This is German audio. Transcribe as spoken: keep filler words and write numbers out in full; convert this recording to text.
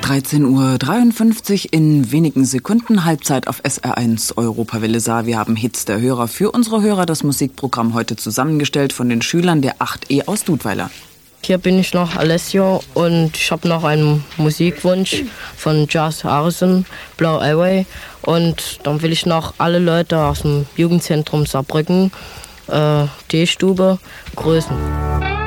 dreizehn Uhr dreiundfünfzig in wenigen Sekunden, Halbzeit auf S R eins Europawelle Saar. Wir haben Hits der Hörer für unsere Hörer. Das Musikprogramm heute zusammengestellt von den Schülern der acht E aus Dudweiler. Hier bin ich noch Alessio und ich habe noch einen Musikwunsch von Josh Harrison, Blau Highway. Und dann will ich noch alle Leute aus dem Jugendzentrum Saarbrücken, äh, D-Stube, grüßen.